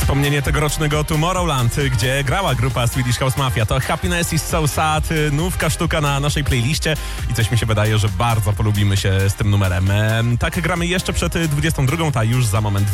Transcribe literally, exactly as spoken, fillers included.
Wspomnienie tegorocznego Tomorrowland, gdzie grała grupa Swedish House Mafia. To Happiness is so sad, nówka sztuka na naszej playliście i coś mi się wydaje, że bardzo polubimy się z tym numerem. Tak gramy jeszcze przed dwudziestą drugą, ta już za moment